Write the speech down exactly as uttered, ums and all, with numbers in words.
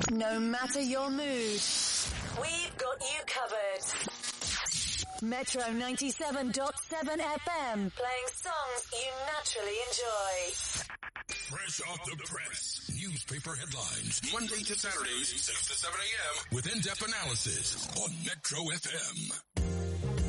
No matter your mood, we've got you covered. Metro ninety-seven point seven F M, playing songs you naturally enjoy. Fresh off the press. Newspaper headlines. Monday to Saturdays, six to seven a.m. with in-depth analysis on Metro F M.